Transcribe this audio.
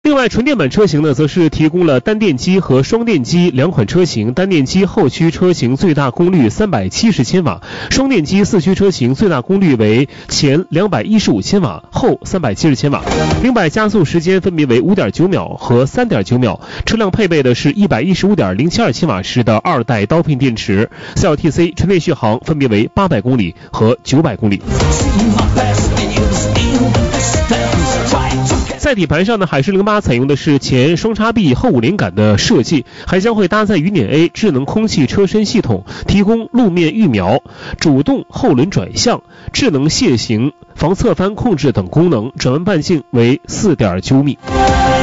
另外，纯电版车型呢，则是提供了单电机和双电机两款车型，单电机后驱车型最大功率370千瓦，双电机四驱车型最大功率为前215千瓦，后370千瓦，零百加速时间分别为5.9秒和3.9秒。车辆配备的是 115.072 千瓦时的2代刀片电池，4LTC 纯电续航分别为800公里和900公里。在底盘上呢，海狮08采用的是前双叉臂后5连杆的设计，还将会搭载云辇 A 智能空气车身系统，提供路面预瞄、主动后轮转向、智能楔形、防侧翻控制等功能，转弯半径为4.9米。